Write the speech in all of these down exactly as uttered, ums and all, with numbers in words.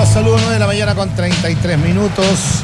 los saludos, nueve de la mañana con treinta y tres minutos.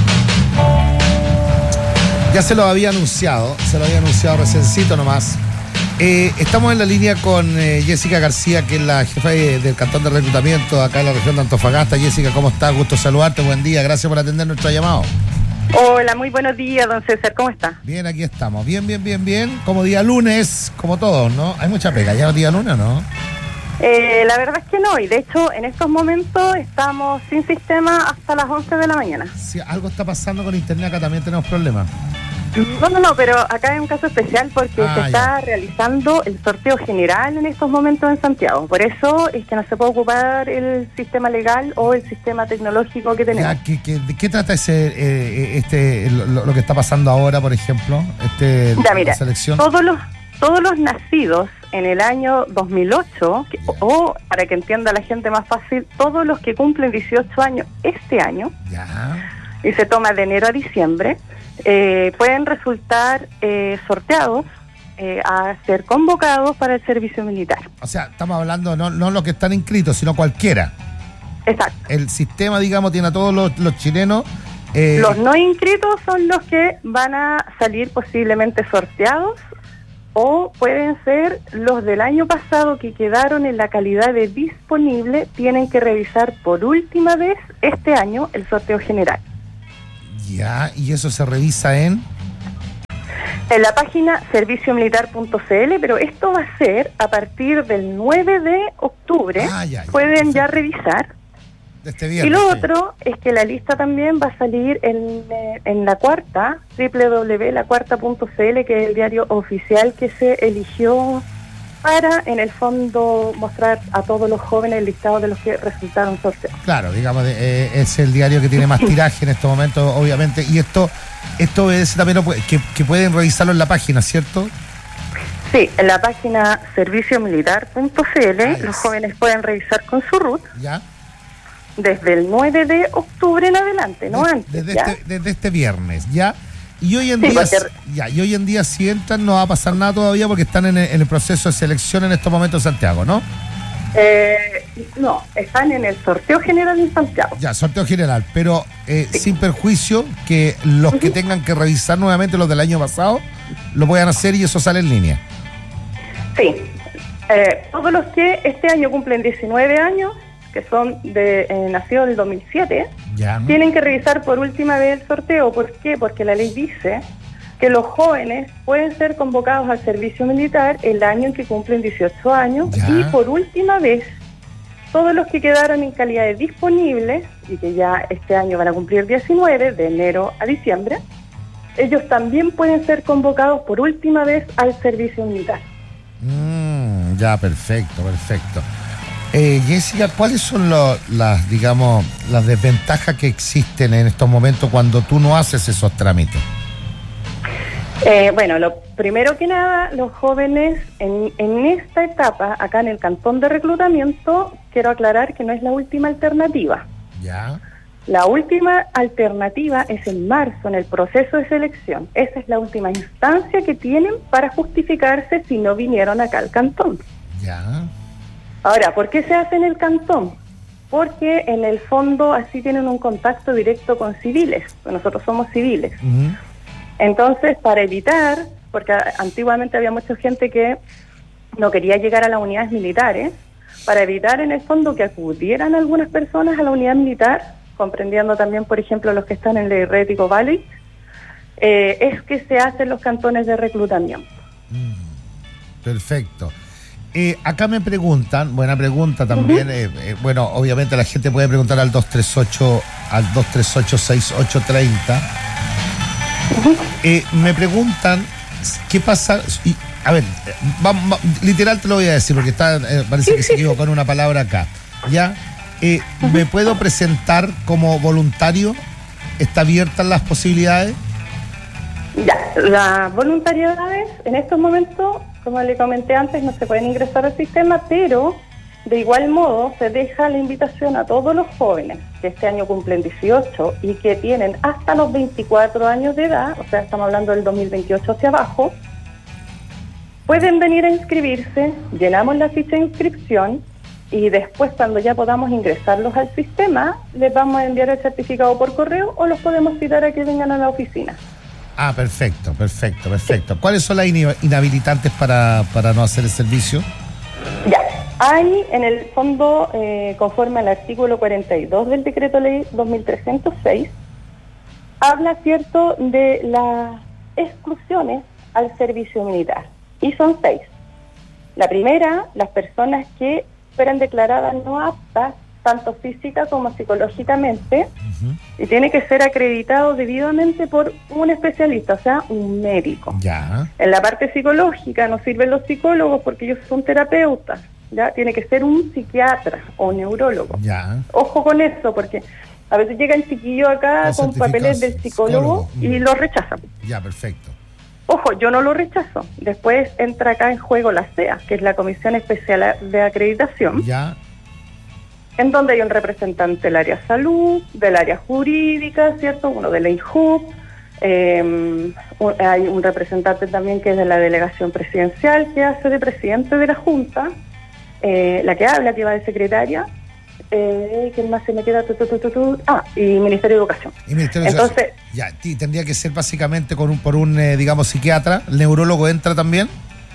Ya se lo había anunciado, se lo había anunciado recencito nomás. Eh, estamos en la línea con eh, Jessica García, que es la jefa de, del Cantón de Reclutamiento acá en la región de Antofagasta. Jessica, ¿cómo estás? Gusto saludarte, buen día, gracias por atender nuestro llamado. Hola, muy buenos días, don César, ¿cómo está? Bien, aquí estamos, bien, bien, bien, bien. Como día lunes, como todos, ¿no? Hay mucha pega, ya día lunes, ¿no? Eh, la verdad es que no, y de hecho en estos momentos estamos sin sistema hasta las once de la mañana. Si algo está pasando con internet, acá también tenemos problemas. No, no, no, pero acá hay un caso especial porque Ah, se ya. está realizando el sorteo general en estos momentos en Santiago. Por eso es que no se puede ocupar el sistema legal o el sistema tecnológico que tenemos. Ya, ¿qué, qué, ¿De qué trata ese, eh, este, lo, lo que está pasando ahora, por ejemplo? Este, Ya, mira, la selección. todos los todos los nacidos en el año dos mil ocho, que, Ya. o para que entienda la gente más fácil, todos los que cumplen dieciocho años este año, Ya. y se toma de enero a diciembre, eh, pueden resultar eh, sorteados eh, a ser convocados para el servicio militar. O sea, estamos hablando no, no los que están inscritos, sino cualquiera. Exacto. El sistema, digamos, tiene a todos los, los chilenos. Eh, Los no inscritos son los que van a salir posiblemente sorteados, o pueden ser los del año pasado que quedaron en la calidad de disponible, tienen que revisar por última vez este año el sorteo general. Ya, y eso se revisa en. En la página servicio militar punto c l, pero esto va a ser a partir del nueve de octubre, Ah, ya, ya, pueden ya perfecto. revisar. De este viernes. Y lo sí. otro es que la lista también va a salir en, eh, en La Cuarta, doble u doble u doble u punto la cuarta punto c l, que es el diario oficial que se eligió para, en el fondo, mostrar a todos los jóvenes el listado de los que resultaron sorteados. Claro, digamos, eh, es el diario que tiene más tiraje en estos momentos, obviamente. Y esto esto es también lo pu- que, que pueden revisarlo en la página, ¿cierto? Sí, en la página servicio militar punto c l, Ah, los yes. jóvenes pueden revisar con su R U T Ya. desde el nueve de octubre en adelante, no Des- antes. Desde, ¿ya? este, desde este viernes, ¿ya? Y hoy en Sí, día, porque- ya, y hoy en día si entran no va a pasar nada todavía porque están en el, en el proceso de selección en estos momentos en Santiago, ¿no? Eh, no, están en el sorteo general en Santiago. Ya, sorteo general, pero eh, sin perjuicio que los que tengan que revisar nuevamente los del año pasado lo puedan hacer y eso sale en línea. Sí, eh, todos los que este año cumplen diecinueve años, que son de eh, nacidos del dos mil siete, Ya, ¿no? tienen que revisar por última vez el sorteo. ¿Por qué? Porque la ley dice que los jóvenes pueden ser convocados al servicio militar el año en que cumplen dieciocho años, Ya. y por última vez todos los que quedaron en calidad de disponibles y que ya este año van a cumplir diecinueve, de enero a diciembre, ellos también pueden ser convocados por última vez al servicio militar. Mm, ya, perfecto, perfecto. Eh, Jessica, ¿cuáles son lo- las, digamos, las desventajas que existen en estos momentos cuando tú no haces esos trámites? Eh, bueno, lo primero que nada, los jóvenes en, en esta etapa, acá en el Cantón de Reclutamiento, quiero aclarar que no es la última alternativa. Ya. La última alternativa es en marzo, en el proceso de selección. Esa es la última instancia que tienen para justificarse si no vinieron acá al Cantón. Ya. Ahora, ¿por qué se hace en el Cantón? Porque en el fondo así tienen un contacto directo con civiles, pues nosotros somos civiles. Ujú. Entonces, para evitar, porque a- antiguamente había mucha gente que no quería llegar a las unidades militares, para evitar en el fondo que acudieran algunas personas a la unidad militar, comprendiendo también, por ejemplo, los que están en el Rético Valley, eh, es que se hacen los cantones de reclutamiento. Perfecto. Eh, acá me preguntan, buena pregunta también, eh, eh, bueno, obviamente la gente puede preguntar al dos tres ocho, al dos tres ocho, seis ocho tres cero. Eh, me preguntan qué pasa, y, a ver, eh, va- va- literal te lo voy a decir porque está, eh, parece que se equivocó en una palabra acá. ¿Ya? Eh, ¿Me puedo presentar como voluntario? ¿Está abiertas las posibilidades? Ya, las voluntariedades en estos momentos, como le comenté antes, no se pueden ingresar al sistema, pero de igual modo se deja la invitación a todos los jóvenes que este año cumplen dieciocho y que tienen hasta los veinticuatro años de edad, o sea, estamos hablando del dos mil veintiocho hacia abajo, pueden venir a inscribirse, llenamos la ficha de inscripción y después cuando ya podamos ingresarlos al sistema, les vamos a enviar el certificado por correo o los podemos citar a que vengan a la oficina. Ah, perfecto, perfecto, perfecto. Sí. ¿Cuáles son las inhabilitantes para, para no hacer el servicio? Ya, hay en el fondo, eh, conforme al artículo cuarenta y dos del Decreto Ley dos mil trescientos seis, habla, cierto, de las exclusiones al servicio militar, y son seis. La primera, las personas que fueran declaradas no aptas, tanto física como psicológicamente, uh-huh. y tiene que ser acreditado debidamente por un especialista, o sea, un médico. Ya. En la parte psicológica no sirven los psicólogos porque ellos son terapeutas, ya tiene que ser un psiquiatra o neurólogo. Ya. Ojo con eso, porque a veces llegan chiquillos acá con papeles del psicólogo, psicólogo. y los rechazan. Ya, perfecto. Ojo, yo no lo rechazo. Después entra acá en juego la C E A, que es la Comisión Especial de Acreditación. Ya. En donde hay un representante del área salud, del área jurídica, ¿cierto? Uno de la INJUB, eh, un, hay un representante también que es de la delegación presidencial, que hace de presidente de la Junta, eh, la que habla, que va de secretaria, eh, ¿quién más se me queda? Tu, tu, tu, tu, tu. Ah, y Ministerio de Educación. Y Ministerio de Entonces, Educación. Ya, tí, tendría que ser básicamente con un, por un, eh, digamos, psiquiatra. ¿El neurólogo entra también?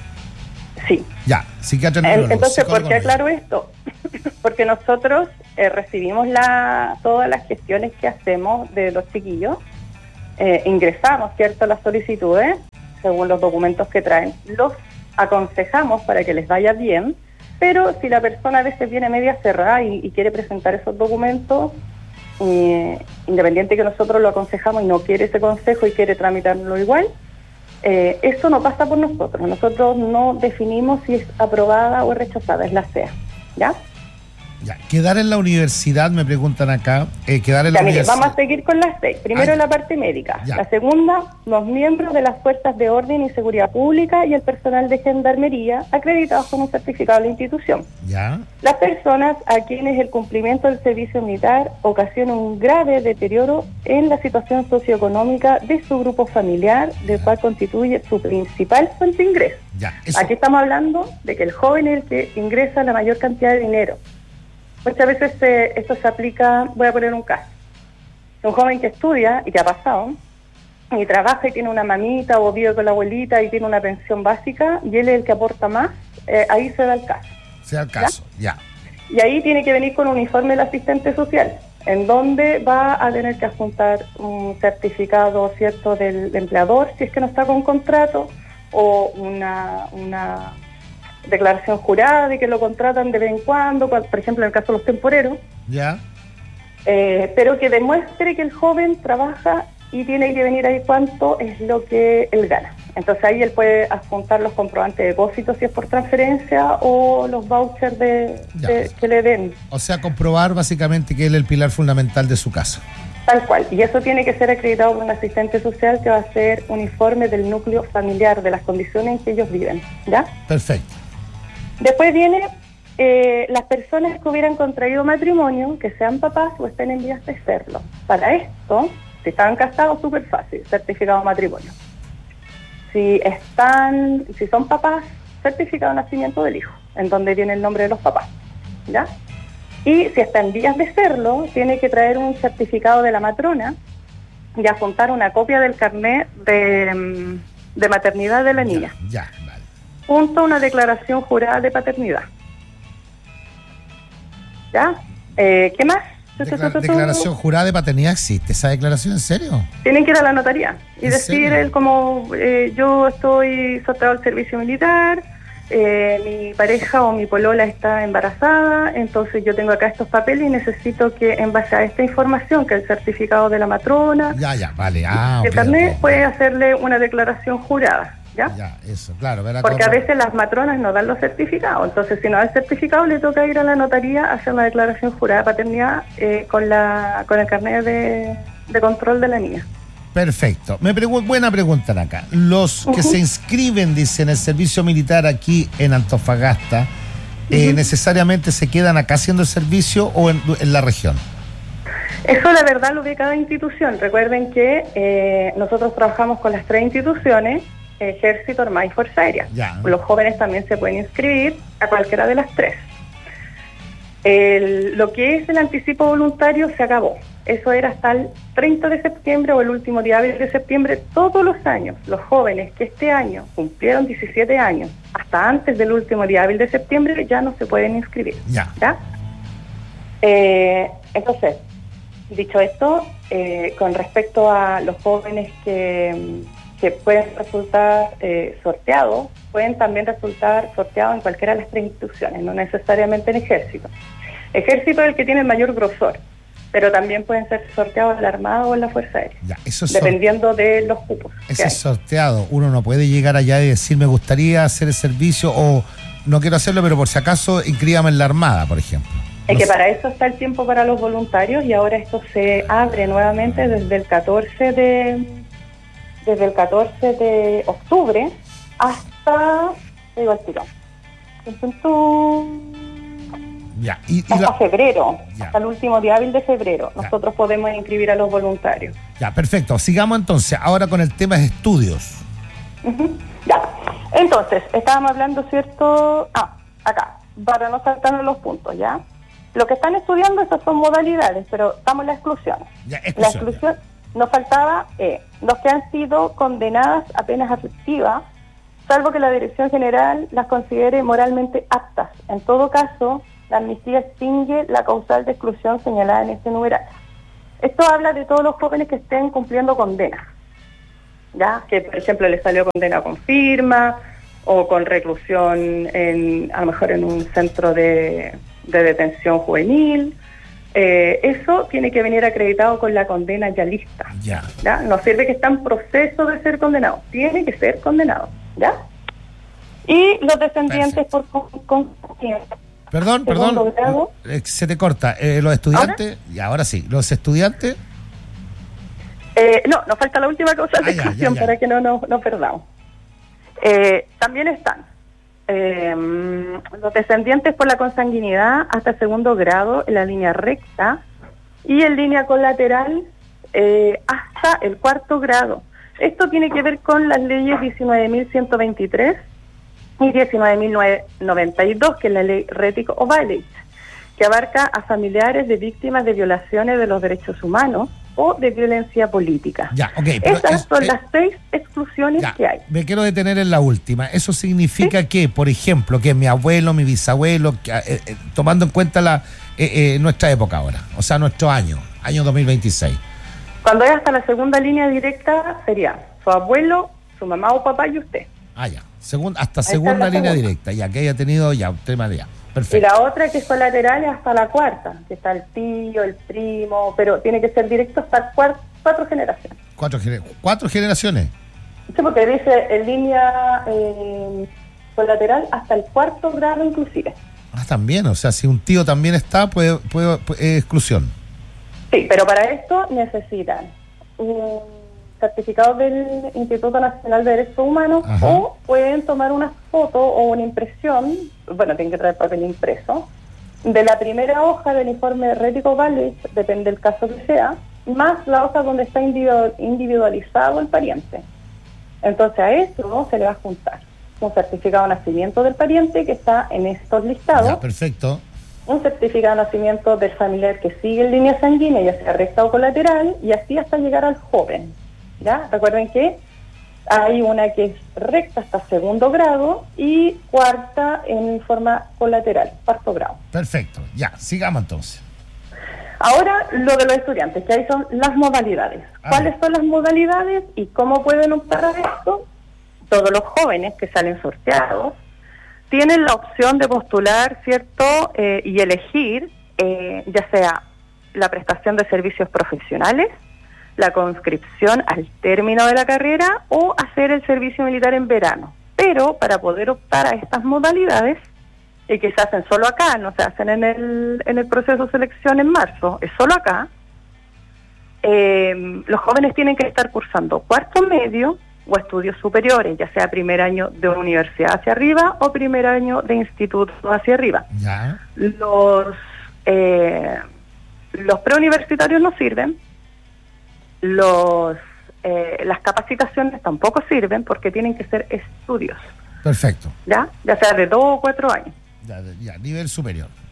Sí. Ya, psiquiatra, neurólogo. Entonces, ¿por qué aclaro esto? Porque nosotros eh, recibimos la, todas las gestiones que hacemos de los chiquillos, eh, ingresamos, ¿cierto?, las solicitudes, según los documentos que traen, los aconsejamos para que les vaya bien, pero si la persona a veces viene media cerrada y, y quiere presentar esos documentos, eh, independiente que nosotros lo aconsejamos y no quiere ese consejo y quiere tramitarlo igual, eh, eso no pasa por nosotros. Nosotros no definimos si es aprobada o es rechazada, es la C E A, ¿ya? Ya, quedar en la universidad, me preguntan acá, eh, quedar en ya, la mire, universidad. vamos a seguir con las seis. Primero, ah, la parte médica. Ya. La segunda, los miembros de las fuerzas de orden y seguridad pública y el personal de gendarmería acreditados con un certificado de la institución. Ya. Las personas a quienes el cumplimiento del servicio militar ocasiona un grave deterioro en la situación socioeconómica de su grupo familiar, del cual constituye su principal fuente de ingreso. Ya, eso. Aquí estamos hablando de que el joven es el que ingresa la mayor cantidad de dinero. Muchas veces eh, esto se aplica, voy a poner un caso. Un joven que estudia y que ha pasado, y trabaja y tiene una mamita o vive con la abuelita y tiene una pensión básica, y él es el que aporta más, eh, ahí se da el caso. Se da el caso, ya. ¿ya? Y ahí tiene que venir con un informe del asistente social, en donde va a tener que adjuntar un certificado, ¿cierto?, del empleador, si es que no está con contrato, o una... una declaración jurada de que lo contratan de vez en cuando, por ejemplo en el caso de los temporeros, ya, eh, pero que demuestre que el joven trabaja y tiene que venir ahí cuánto es lo que él gana. Entonces ahí él puede adjuntar los comprobantes de depósito si es por transferencia o los vouchers de, de que le den. O sea, comprobar básicamente que él es el pilar fundamental de su casa. Tal cual, y eso tiene que ser acreditado por un asistente social que va a hacer un informe del núcleo familiar, de las condiciones en que ellos viven, ¿ya? Perfecto. Después viene eh, las personas que hubieran contraído matrimonio, que sean papás o estén en vías de serlo. Para esto, si estaban casados, súper fácil, certificado de matrimonio. Si están, si son papás, certificado de nacimiento del hijo, en donde viene el nombre de los papás, ¿ya? Y si está en vías de serlo, tiene que traer un certificado de la matrona y adjuntar una copia del carnet de, de maternidad de la niña. Ya, ya. Junto a una declaración jurada de paternidad. ¿Ya? Eh, ¿Qué más? Decla- declaración jurada de paternidad existe. ¿Esa declaración en serio? Tienen que ir a la notaría y ¿En decir serio? él como eh, yo estoy sostrado al servicio militar, eh, mi pareja o mi polola está embarazada, entonces yo tengo acá estos papeles y necesito que en base a esta información, que es el certificado de la matrona, Ya, ya, vale. Ah, el ok, carnet, ok. puede hacerle una declaración jurada. ¿Ya? Ya, eso, claro. Ver Porque a cómo... veces las matronas no dan los certificados, entonces si no da el certificado le toca ir a la notaría a hacer una declaración jurada de paternidad eh, con la con el carnet de, de control de la niña. Perfecto. Me pregu- buena pregunta acá. Los que Uh-huh. se inscriben, dice, en el servicio militar aquí en Antofagasta, eh, Uh-huh. ¿necesariamente se quedan acá haciendo el servicio o en, en la región? Eso la verdad lo ve cada institución. Recuerden que eh, nosotros trabajamos con las tres instituciones, Ejército, Armada y Fuerza Aérea. Ya. Los jóvenes también se pueden inscribir a cualquiera de las tres. El, lo que es el anticipo voluntario se acabó. Eso era hasta el treinta de septiembre o el último día hábil de septiembre. Todos los años, los jóvenes que este año cumplieron diecisiete años, hasta antes del último día hábil de septiembre, ya no se pueden inscribir. Ya. ¿Ya? Eh, entonces, dicho esto, eh, con respecto a los jóvenes que, que pueden resultar eh, sorteados, pueden también resultar sorteados en cualquiera de las tres instituciones, no necesariamente en Ejército. Ejército es el que tiene el mayor grosor, pero también pueden ser sorteados en la Armada o en la Fuerza Aérea, Ya, eso es dependiendo de los cupos. Ese es sorteado. Uno no puede llegar allá y decir, me gustaría hacer el servicio o no quiero hacerlo, pero por si acaso inscríbame en la Armada, por ejemplo. Es no que sé. para eso está el tiempo para los voluntarios y ahora esto se abre nuevamente desde el catorce de desde el catorce de octubre hasta, te digo el tiro, Ya, y, y hasta la... febrero, Ya. hasta el último día hábil de febrero. Ya. Nosotros podemos inscribir a los voluntarios. Ya, perfecto. Sigamos entonces ahora con el tema de estudios. Ujú. Ya, entonces, estábamos hablando, ¿cierto? Ah, acá, para no saltarnos los puntos, ¿ya? Lo que están estudiando, esas son modalidades, pero estamos en las exclusiones. Ya, La exclusión, exclusión, nos faltaba eh, los que han sido condenadas a penas aflictivas, salvo que la Dirección General las considere moralmente aptas. En todo caso, la amnistía extingue la causal de exclusión señalada en este numeral. Esto habla de todos los jóvenes que estén cumpliendo condenas, ¿ya? Que, por ejemplo, les salió condena con firma o con reclusión, en, a lo mejor en un centro de, de detención juvenil. Eh, eso tiene que venir acreditado con la condena ya lista. Ya. ¿Ya? No sirve que está en proceso de ser condenado, tiene que ser condenado, ¿ya? Y los descendientes por con, con, Perdón, segundo perdón, grado. eh, se te corta. Eh, los estudiantes, y ahora sí, los estudiantes, Eh, no, nos falta la última cosa de Ah, ya, ya, exclusión ya. para que no nos no perdamos. Eh, también están eh, los descendientes por la consanguinidad hasta segundo grado en la línea recta y en línea colateral eh, hasta el cuarto grado. Esto tiene que ver con las leyes diecinueve mil ciento veintitrés y diecinueve mil noventa y dos, que es la ley Rettig Ovalle, que abarca a familiares de víctimas de violaciones de los derechos humanos o de violencia política. ya, ok. pero Esas es- son eh, las seis exclusiones ya, que hay. me quiero detener en la última. Eso significa que, por ejemplo, que mi abuelo, mi bisabuelo, que, eh, eh, tomando en cuenta la eh, eh, nuestra época ahora, o sea, nuestro año, año dos mil veintiséis. Cuando es hasta la segunda línea directa sería su abuelo, su mamá o papá y usted. Ah, ya. Segun- hasta está segunda la línea segunda. directa, ya que haya tenido ya un tema de ya. Y Perfecto. la otra que es colateral es hasta la cuarta, que está el tío, el primo, pero tiene que ser directo hasta cuar- cuatro generaciones. Cuatro, gener- cuatro generaciones. Sí, porque dice en línea eh, colateral hasta el cuarto grado inclusive. Ah, también, o sea, si un tío también está, puede, puede, puede- eh, exclusión. Sí, pero para esto necesitan un certificado del Instituto Nacional de Derechos Humanos. Ajá. O pueden tomar una foto o una impresión, bueno, tienen que traer papel impreso, de la primera hoja del informe de Rettig Ovalle, depende del caso que sea, más la hoja donde está individu- individualizado el pariente. Entonces a eso se le va a juntar un certificado de nacimiento del pariente que está en estos listados, Ya, perfecto. un certificado de nacimiento del familiar que sigue en línea sanguínea, ya sea recta o colateral, y así hasta llegar al joven. ¿Ya? Recuerden que hay una que es recta hasta segundo grado y cuarta en forma colateral, cuarto grado. Perfecto. Ya, sigamos entonces. Ahora, lo de los estudiantes, que ahí son las modalidades. Ah. ¿Cuáles son las modalidades y cómo pueden optar a esto? Todos los jóvenes que salen sorteados tienen la opción de postular, ¿cierto? Eh, y elegir, eh, ya sea la prestación de servicios profesionales, la conscripción al término de la carrera o hacer el servicio militar en verano. Pero para poder optar a estas modalidades, y que se hacen solo acá, no se hacen en el, en el proceso de selección en marzo, es solo acá, eh, los jóvenes tienen que estar cursando cuarto medio o estudios superiores, ya sea primer año de universidad hacia arriba o primer año de instituto hacia arriba. Ya. Los, eh, los preuniversitarios no sirven, los eh, las capacitaciones tampoco sirven porque tienen que ser estudios, Perfecto. ¿ya? Ya sea de dos o cuatro años. Ya, ya, nivel superior.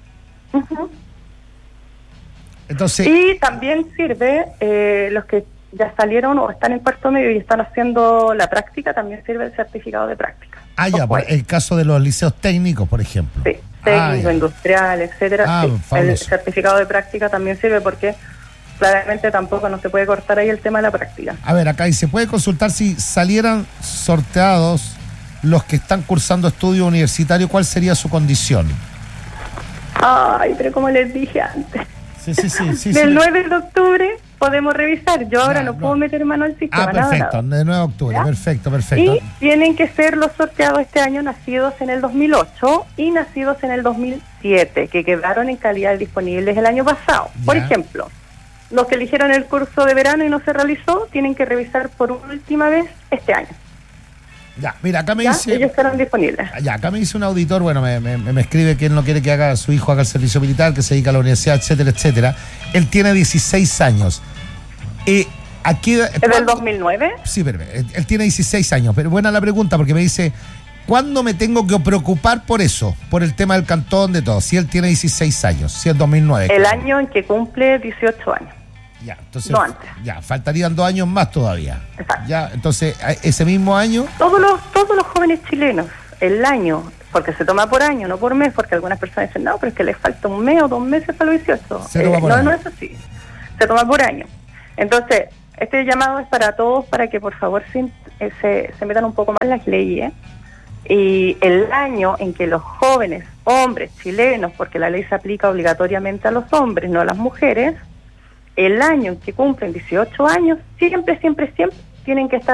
Uh-huh. Entonces, y también sirve, eh, los que ya salieron o están en cuarto medio y están haciendo la práctica, también sirve el certificado de práctica. ah, ya, por el caso de los liceos técnicos, por ejemplo. Sí, técnico, ah, industrial, etcétera. Ah, sí, el certificado de práctica también sirve porque claramente tampoco no se puede cortar ahí el tema de la práctica. A ver, acá dice, ¿puede consultar si salieran sorteados los que están cursando estudio universitario, cuál sería su condición? Ay, pero como les dije antes. Sí, sí, sí. sí Del sí. nueve de octubre podemos revisar. Yo ahora no, no puedo meter mano al sistema. Ah, perfecto, nada, de nueve de octubre, ¿ya? perfecto, perfecto. Y tienen que ser los sorteados este año nacidos en el dos mil ocho y nacidos en el dos mil siete, que quedaron en calidad disponibles el año pasado. ¿Ya? Por ejemplo, los que eligieron el curso de verano y no se realizó, tienen que revisar por última vez este año. Ya, mira, acá me ¿Ya? dice... Ellos quedaron disponibles. Ya, acá me dice un auditor, bueno, me, me, me escribe que él no quiere que haga su hijo haga el servicio militar, que se dedica a la universidad, etcétera, etcétera. Él tiene dieciséis años. Eh, aquí, ¿Es del dos mil nueve? Sí, pero él, él tiene dieciséis años. Pero buena la pregunta, porque me dice, ¿cuándo me tengo que preocupar por eso? Por el tema del cantón, de todo. Si él tiene dieciséis años, si es dos mil nueve. El año en que cumple dieciocho años. Ya, entonces, no antes. Ya, faltarían dos años más todavía. Exacto. Ya, entonces, ese mismo año... Todos los, todos los jóvenes chilenos, el año, porque se toma por año, no por mes, porque algunas personas dicen, no, pero es que les falta un mes o dos meses para los dieciocho. Se toma eh, por no, año. no es así. Se toma por año. Entonces, este llamado es para todos, para que por favor se, eh, se, se metan un poco más en las leyes. Y el año en que los jóvenes, hombres chilenos, porque la ley se aplica obligatoriamente a los hombres, no a las mujeres, el año en que cumplen dieciocho años, siempre, siempre, siempre tienen que estar